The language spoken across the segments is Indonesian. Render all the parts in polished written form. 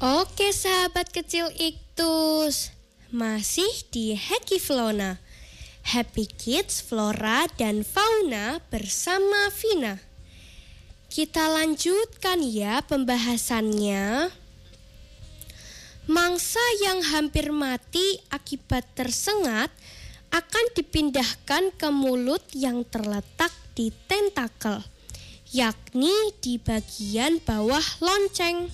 Oke sahabat kecil Iktus, masih di Hacky Flona, Happy Kids Flora dan Fauna bersama Vina. Kita lanjutkan ya pembahasannya. Mangsa yang hampir mati akibat tersengat akan dipindahkan ke mulut yang terletak di tentakel, yakni di bagian bawah lonceng.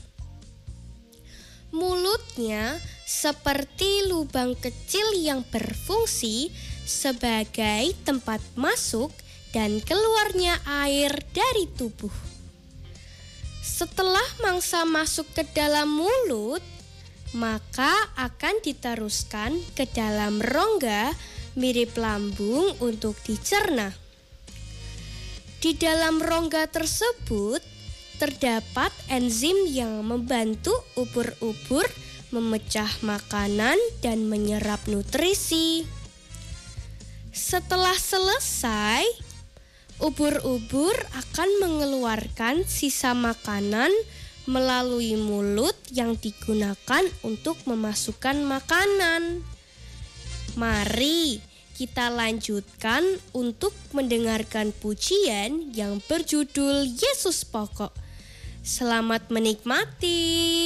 Mulutnya seperti lubang kecil yang berfungsi sebagai tempat masuk dan keluarnya air dari tubuh. Setelah mangsa masuk ke dalam mulut, maka akan diteruskan ke dalam rongga mirip lambung untuk dicerna. Di dalam rongga tersebut terdapat enzim yang membantu ubur-ubur memecah makanan dan menyerap nutrisi. Setelah selesai, ubur-ubur akan mengeluarkan sisa makanan melalui mulut yang digunakan untuk memasukkan makanan. Mari kita lanjutkan untuk mendengarkan pujian yang berjudul Yesus Pokok. Selamat menikmati.